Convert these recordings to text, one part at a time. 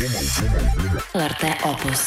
LRT Opus.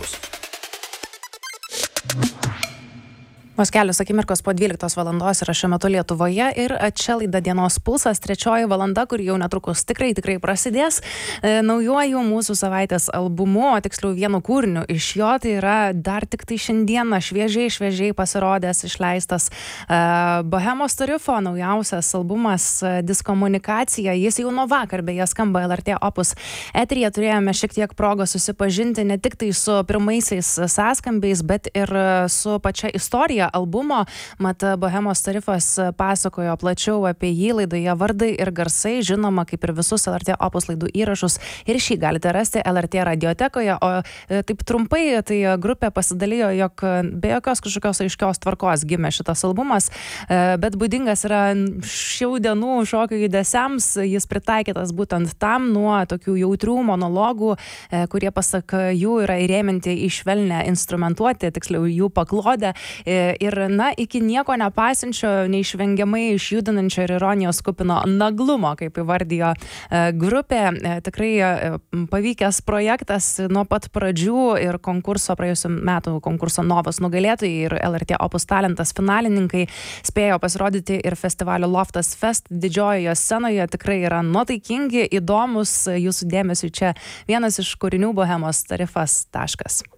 Vos kelios akimirkos po 12 valandos yra šiuo metu Lietuvoje ir čia laida Dienos pulsas, 3 valanda, kur jau netrukus tikrai prasidės naujuoju mūsų savaitės albumu, o tiksliau vienu kūriniu iš jo, tai yra dar tik tai šiandieną šviežiai pasirodęs, išleistas Bohemos Tarifo naujausias albumas Diskomunikacija. Jis jau nuo vakar beje skamba LRT Opus eteryje, turėjome šiek tiek progos susipažinti ne tik tai su pirmaisiais sąskambiais, bet ir su pačia istorija albumo. Mat, Bohemos Tarifas pasakojo plačiau apie jį laidoje Vardai ir garsai, žinoma, kaip ir visus LRT Opus laidų įrašus, ir šį galite rasti LRT radiotekoje. O taip trumpai, tai grupė pasidalijo, jog be jokios kažkokios aiškios tvarkos gimė šitas albumas, bet būdingas yra šių dienų šokio judesiams, jis pritaikytas būtent tam, nuo tokių jautrių monologų, kurie pasak jų yra įrėminti į švelnią instrumentuotę, tiksliau jų paklodę, ir iki nieko nepaisančio, neišvengiamai išjudinančio ir ironijos kupino naglumo, kaip įvardijo grupė. Tikrai pavykęs projektas nuo pat pradžių ir praėjusių metų konkurso Novos nugalėtojai ir LRT Opus talentas finalininkai spėjo pasirodyti ir festivalio Loftas Fest didžiojoje scenoje. Tikrai yra nuotaikingi, įdomus, jūsų dėmesiu čia vienas iš kūrinių Bohemos Tarifas.